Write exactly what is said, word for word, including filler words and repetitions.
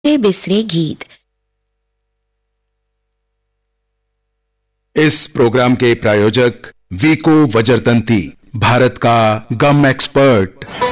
बिसरे गीत। इस प्रोग्राम के प्रायोजक वीको वज्रतंती, भारत का गम एक्सपर्ट।